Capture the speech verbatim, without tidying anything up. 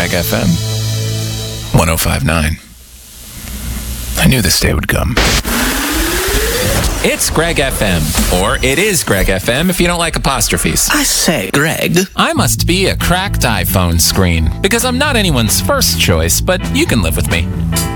Greg F M one oh five point nine. I knew this day would come. It's Greg F M, or it is Greg F M if you don't like apostrophes. I say, Greg. I must be a cracked iPhone screen, because I'm not anyone's first choice, but you can live with me.